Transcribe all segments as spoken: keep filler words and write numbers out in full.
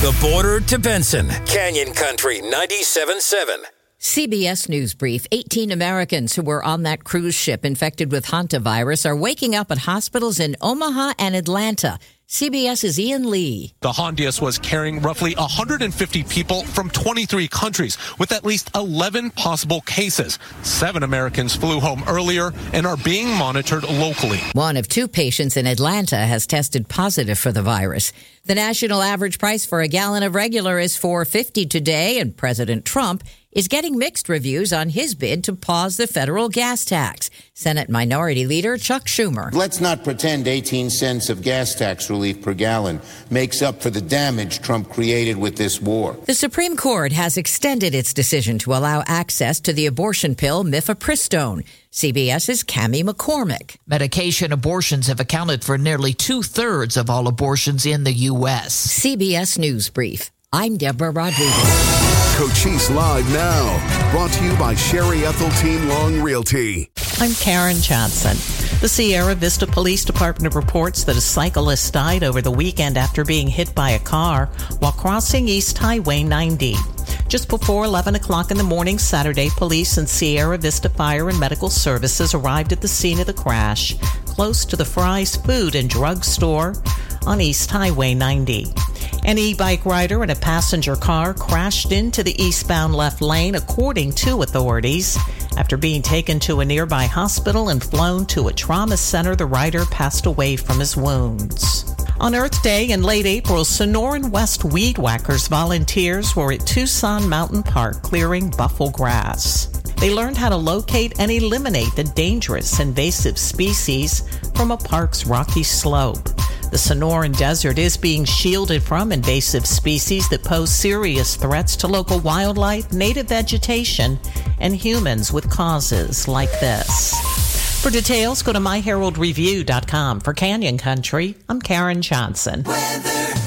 the border to Benson. Canyon Country ninety-seven point seven. C B S News Brief. eighteen Americans who were on that cruise ship infected with hantavirus are waking up at hospitals in Omaha and Atlanta. CBS's Ian Lee. The Hondias was carrying roughly one hundred fifty people from twenty-three countries with at least eleven possible cases. Seven Americans flew home earlier and are being monitored locally. One of two patients in Atlanta has tested positive for the virus. The national average price for a gallon of regular is four dollars and fifty cents today, and President Trump is getting mixed reviews on his bid to pause the federal gas tax. Senate Minority Leader Chuck Schumer. Let's not pretend eighteen cents of gas tax relief per gallon makes up for the damage Trump created with this war. The Supreme Court has extended its decision to allow access to the abortion pill mifepristone. CBS's Cammie McCormick. Medication abortions have accounted for nearly two-thirds of all abortions in the U S. C B S News Brief. I'm Deborah Rodriguez. Cochise Live now, brought to you by Sherry Ethelteen Long Realty. I'm Karen Johnson. The Sierra Vista Police Department reports that a cyclist died over the weekend after being hit by a car while crossing East Highway ninety. Just before eleven o'clock in the morning Saturday, police and Sierra Vista Fire and Medical Services arrived at the scene of the crash, close to the Fry's Food and Drug Store on East Highway ninety. An e-bike rider and a passenger car crashed into the eastbound left lane, according to authorities. After being taken to a nearby hospital and flown to a trauma center, the rider passed away from his wounds. On Earth Day in late April, Sonoran West Weed Whackers volunteers were at Tucson Mountain Park clearing buffalo grass. They learned how to locate and eliminate the dangerous invasive species from a park's rocky slope. The Sonoran Desert is being shielded from invasive species that pose serious threats to local wildlife, native vegetation, and humans with causes like this. For details, go to my herald review dot com. For Canyon Country, I'm Karen Johnson. Weather.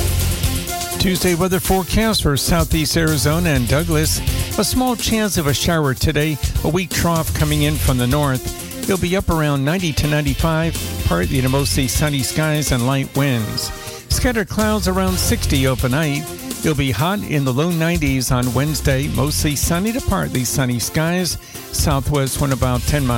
Tuesday weather forecast for southeast Arizona and Douglas. A small chance of a shower today, a weak trough coming in from the north. It'll be up around ninety to ninety-five, partly to mostly sunny skies and light winds. Scattered clouds around sixty overnight. It'll be hot in the low nineties on Wednesday, mostly sunny to partly sunny skies. Southwest wind about ten miles